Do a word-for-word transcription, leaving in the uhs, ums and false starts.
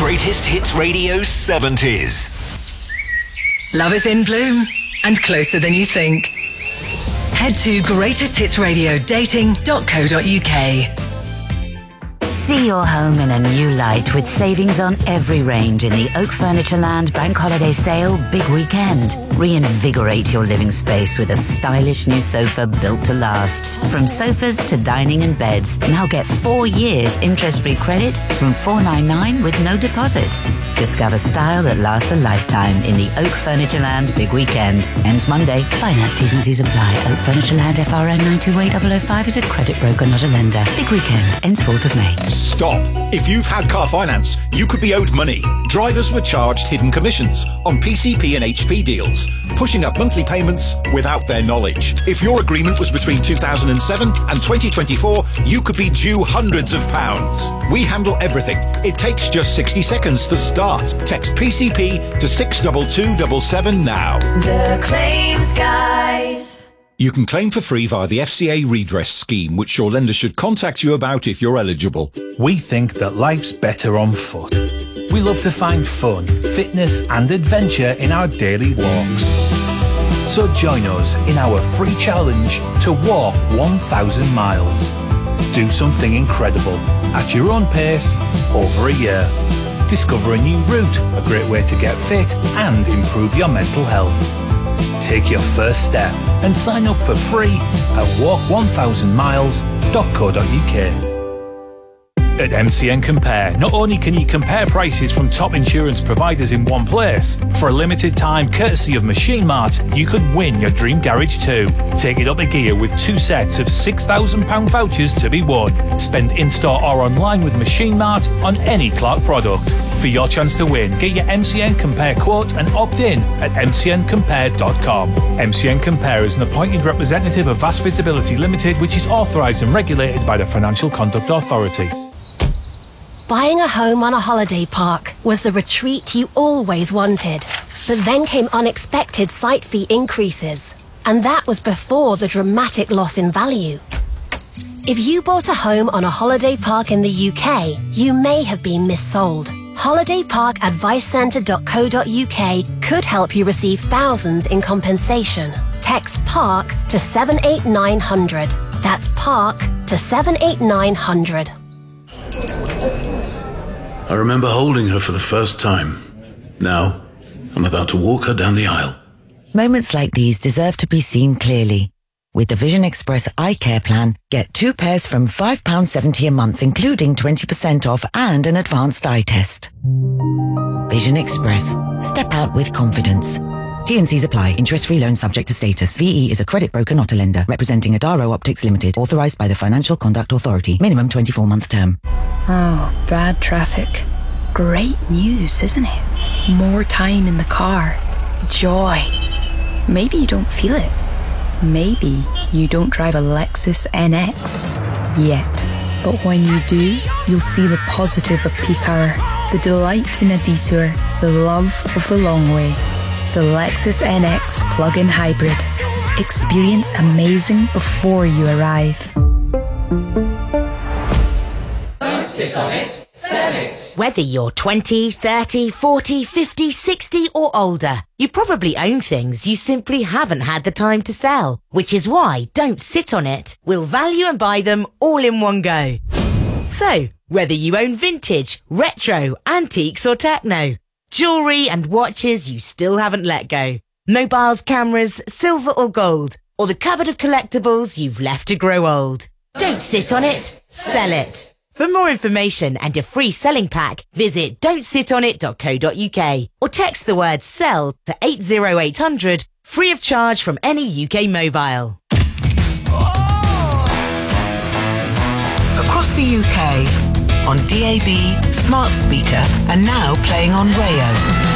Greatest Hits Radio seventies. Love is in bloom and closer than you think. Head to greatest hits radio dating dot co dot uk. See your home in a new light with savings on every range in the Oak Furnitureland Bank Holiday Sale Big Weekend. Reinvigorate your living space with a stylish new sofa built to last. From sofas to dining and beds, now get four years interest-free credit from four ninety-nine with no deposit. Discover style that lasts a lifetime in the Oak Furnitureland Big Weekend. Ends Monday. Finance T's and C's apply. Oak Furnitureland F R N nine two eight zero zero five is a credit broker, not a lender. Big Weekend ends fourth of May. Stop. If you've had car finance, you could be owed money. Drivers were charged hidden commissions on P C P and H P deals, pushing up monthly payments without their knowledge. If your agreement was between two thousand seven and twenty twenty-four, you could be due hundreds of pounds. We handle everything. It takes just sixty seconds to start. Text P C P to six two two seven seven now. The Claims Guys. You can claim for free via the F C A redress scheme, which your lender should contact you about if you're eligible. We think that life's better on foot. We love to find fun, fitness and adventure in our daily walks. So join us in our free challenge to walk one thousand miles. Do something incredible at your own pace over a year. Discover a new route, a great way to get fit and improve your mental health. Take your first step and sign up for free at walk one thousand miles dot co dot uk. At M C N Compare, not only can you compare prices from top insurance providers in one place, for a limited time, courtesy of Machine Mart, you could win your dream garage too. Take it up a gear with two sets of six thousand pounds vouchers to be won. Spend in-store or online with Machine Mart on any Clark product. For your chance to win, get your M C N Compare quote and opt in at m c n compare dot com. M C N Compare is an appointed representative of Vast Visibility Limited, which is authorised and regulated by the Financial Conduct Authority. Buying a home on a holiday park was the retreat you always wanted. But then came unexpected site fee increases. And that was before the dramatic loss in value. If you bought a home on a holiday park in the U K, you may have been missold. holiday park advice centre dot co dot uk could help you receive thousands in compensation. Text PARK to seven eight nine hundred. That's PARK to seven eight nine hundred. I remember holding her for the first time. Now, I'm about to walk her down the aisle. Moments like these deserve to be seen clearly. With the Vision Express Eye Care Plan, get two pairs from five pounds seventy a month, including twenty percent off and an advanced eye test. Vision Express. Step out with confidence. T and C's apply. Interest-free loan subject to status. V E is a credit broker, not a lender. Representing Adaro Optics Limited. Authorised by the Financial Conduct Authority. Minimum twenty-four month term. Oh, bad traffic. Great news, isn't it? More time in the car. Joy. Maybe you don't feel it. Maybe you don't drive a Lexus N X yet. But when you do, you'll see the positive of peak hour, the delight in a detour, the love of the long way. The Lexus N X plug-in hybrid. Experience amazing before you arrive. Don't sit on it, sell it. Whether you're twenty, thirty, forty, fifty, sixty or older, you probably own things you simply haven't had the time to sell. Which is why Don't Sit On It will value and buy them all in one go. So, whether you own vintage, retro, antiques or techno, jewellery and watches you still haven't let go, mobiles, cameras, silver or gold, or the cupboard of collectibles you've left to grow old. Don't sit on it, sell it. For more information and a free selling pack, visit don't sit on it dot co dot uk or text the word SELL to eight zero eight hundred, free of charge from any U K mobile. Across the U K, on D A B, smart speaker, and now playing on Rayo.